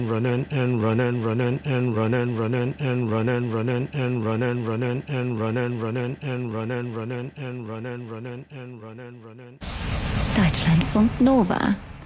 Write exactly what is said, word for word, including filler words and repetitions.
running and running running and running running and running running and running running and running running and running running and running running and running running. Deutschlandfunk Nova